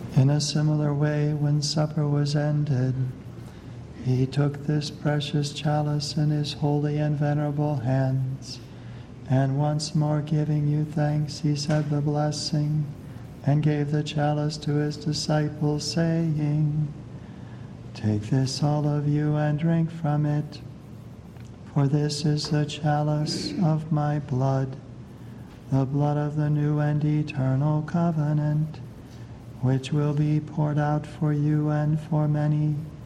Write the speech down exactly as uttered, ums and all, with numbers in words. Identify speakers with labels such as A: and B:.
A: In a similar way, when supper was ended, he took this precious chalice in his holy and venerable hands, and once more giving you thanks, he said the blessing, and gave the chalice to his disciples, saying, "Take this, all of you, and drink from it, for this is the chalice of my blood, the blood of the new and eternal covenant, which will be poured out for you and for many